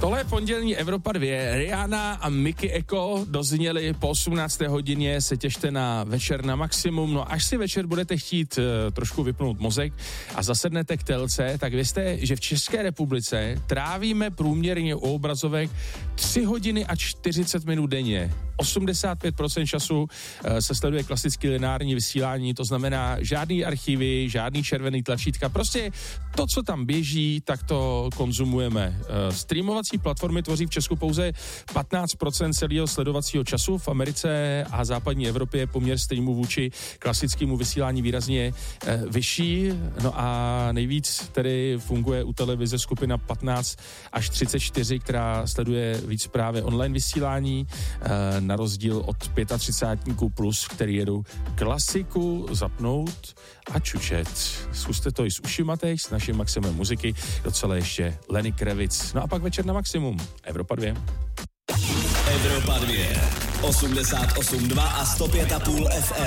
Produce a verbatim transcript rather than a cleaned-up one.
Tohle je pondělní Evropa dva. Rihanna a Mickey Eko dozněli po osmnácté hodině, se těšte na večer na maximum. No až si večer budete chtít uh, trošku vypnout mozek a zasednete k telce, tak vězte, že v České republice trávíme průměrně u obrazovek tři hodiny a čtyřicet minut denně. osmdesát pět procent času uh, se sleduje klasicky lineární vysílání, to znamená žádný archivy, žádný červený tlačítka, prostě to, co tam běží, tak to konzumujeme. Uh, streamovací platformy tvoří v Česku pouze patnáct procent celého sledovacího času, v Americe a západní Evropě je poměr streamu vůči klasickému vysílání výrazně uh, vyšší, no a nejvíc tedy funguje u televize skupina patnáct až třicet čtyři, která sleduje víc právě online vysílání, uh, na rozdíl od třicátníků pět plus, který jedou klasiku zapnout a čučet. Zkuste to i s ušima teď, s naším maximem muziky, docela ještě Lenny Kravitz. No a pak večer na maximum. Evropa dva. Evropa dva. osmdesát osm dva a sto pět a půl ef em.